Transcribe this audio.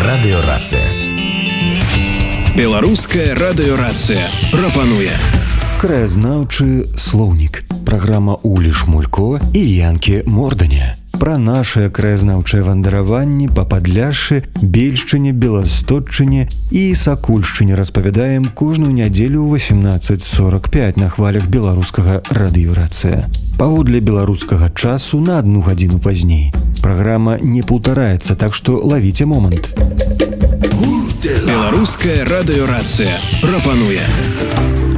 Радыёрацыя. Беларуская радыёрацыя прапануе краязнаўчы слоўнік. Праграма Улі Шмулько і Янкі Морданя. Пра нашыя краязнаўчыя вандраванні па Падляшшы, Бельшчыне, Беластотчыне і Сакульшчыне распавядаем кожную нядзелю ў 18:45 на хвалях беларускага радыёрацыя. Паводле беларускага часу на 1 гадзіну пазней. Праграма не паўтараецца, так што лавіце момант. Беларуская радыёрацыя прапануе